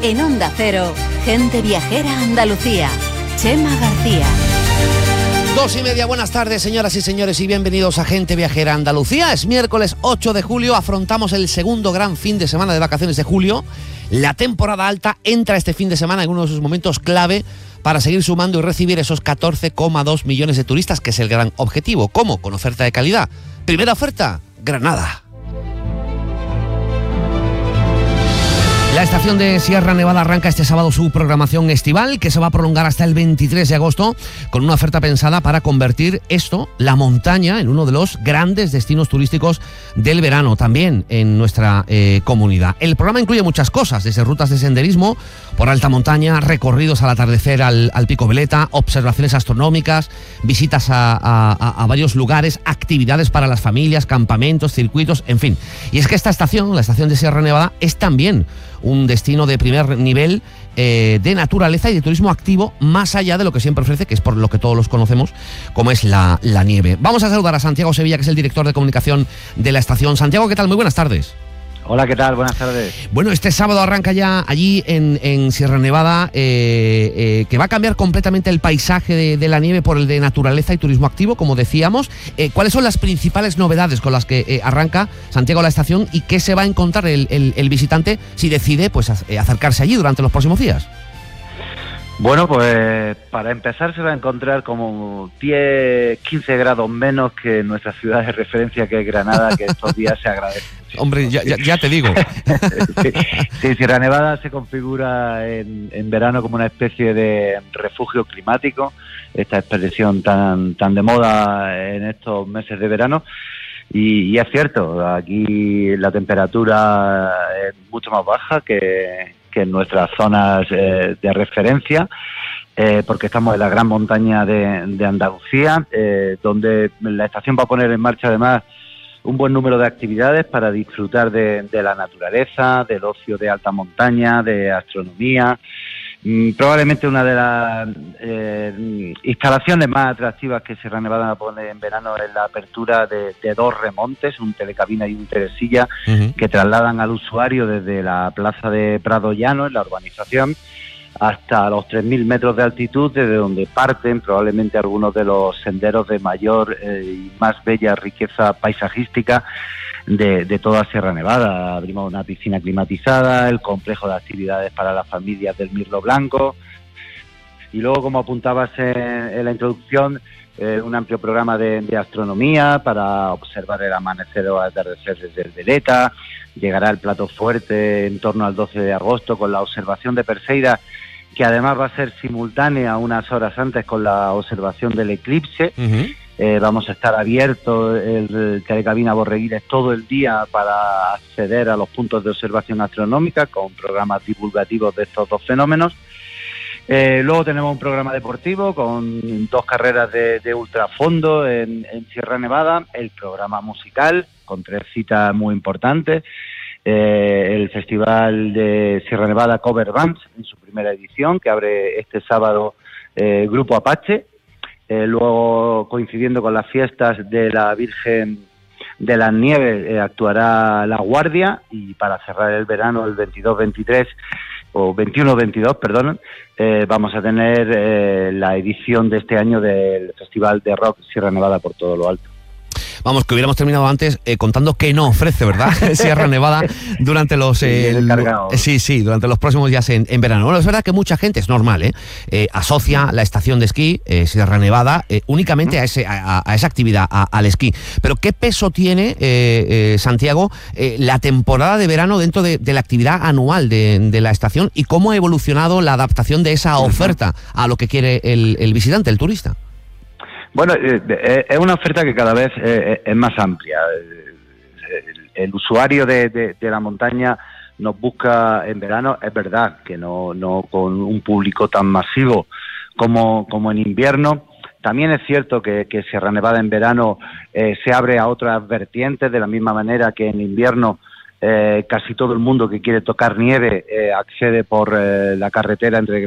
En Onda Cero, Gente Viajera Andalucía. Chema García. 2:30, buenas tardes, señoras y señores, y bienvenidos a Gente Viajera Andalucía. Es miércoles 8 de julio, afrontamos el segundo gran fin de semana de vacaciones de julio. La temporada alta entra este fin de semana en uno de sus momentos clave para seguir sumando y recibir esos 14,2 millones de turistas, que es el gran objetivo. ¿Cómo? Con oferta de calidad. Primera oferta, Granada. La estación de Sierra Nevada arranca este sábado su programación estival, que se va a prolongar hasta el 23 de agosto, con una oferta pensada para convertir la montaña, en uno de los grandes destinos turísticos del verano, también en nuestra comunidad. El programa incluye muchas cosas, desde rutas de senderismo por alta montaña, recorridos al atardecer al Pico Veleta, observaciones astronómicas, visitas a varios lugares, actividades para las familias, campamentos, circuitos, en fin. Y es que esta estación, la estación de Sierra Nevada, es también un destino de primer nivel de naturaleza y de turismo activo, más allá de lo que siempre ofrece, que es por lo que todos los conocemos, como es la nieve. Vamos a saludar a Santiago Sevilla, que es el director de comunicación de la estación. Santiago, ¿qué tal? Muy buenas tardes. Hola, ¿qué tal? Buenas tardes. Bueno, este sábado arranca ya allí en Sierra Nevada, que va a cambiar completamente el paisaje de la nieve por el de naturaleza y turismo activo, como decíamos. ¿Cuáles son las principales novedades con las que arranca Santiago la estación y qué se va a encontrar el visitante si decide acercarse allí durante los próximos días? Bueno, pues para empezar se va a encontrar como 10, 15 grados menos que en nuestra ciudad de referencia, que es Granada, que estos días se agradece. Hombre, ya te digo. Sí, Sierra Nevada se configura en verano como una especie de refugio climático, esta expresión tan de moda en estos meses de verano. Y es cierto, aquí la temperatura es mucho más baja que en nuestras zonas de referencia, porque estamos en la gran montaña de Andalucía, donde la estación va a poner en marcha además un buen número de actividades para disfrutar de la naturaleza, del ocio de alta montaña, de astronomía. Probablemente una de las instalaciones más atractivas que Sierra Nevada pone en verano es la apertura de dos remontes, un telecabina y un telesilla, que trasladan al usuario desde la plaza de Prado Llano, en la urbanización, hasta los 3.000 metros de altitud, desde donde parten probablemente algunos de los senderos de mayor y más bella riqueza paisajística de toda Sierra Nevada. Abrimos una piscina climatizada, el complejo de actividades para las familias del Mirlo Blanco, y luego, como apuntabas en la introducción, un amplio programa de astronomía para observar el amanecer o atardecer desde el Veleta. Llegará el plato fuerte en torno al 12 de agosto con la observación de Perseida, que además va a ser simultánea unas horas antes con la observación del eclipse. Vamos a estar abiertos el telecabina Borreguiles todo el día para acceder a los puntos de observación astronómica con programas divulgativos de estos dos fenómenos. Luego tenemos un programa deportivo con 2 carreras de ultrafondo en Sierra Nevada, el programa musical con 3 citas muy importantes, el Festival de Sierra Nevada Cover Bands en su primera edición, que abre este sábado Grupo Apache. Luego, coincidiendo con las fiestas de la Virgen de las Nieves, actuará La Guardia, y para cerrar el verano, el 22-23 o 21-22, perdón, vamos a tener la edición de este año del Festival de Rock Sierra Nevada por todo lo alto. Vamos, que hubiéramos terminado antes contando qué no ofrece, ¿verdad? Sierra Nevada durante los durante los próximos días en verano. Bueno, es verdad que mucha gente, es normal, asocia la estación de esquí Sierra Nevada únicamente a esa actividad, al esquí. Pero ¿qué peso tiene, Santiago, la temporada de verano dentro de la actividad anual de la estación, y cómo ha evolucionado la adaptación de esa oferta a lo que quiere el visitante, el turista? Bueno, es una oferta que cada vez es más amplia. El usuario de la montaña nos busca en verano, es verdad que no con un público tan masivo como en invierno. También es cierto que Sierra Nevada en verano se abre a otras vertientes, de la misma manera que en invierno casi todo el mundo que quiere tocar nieve accede por la carretera entre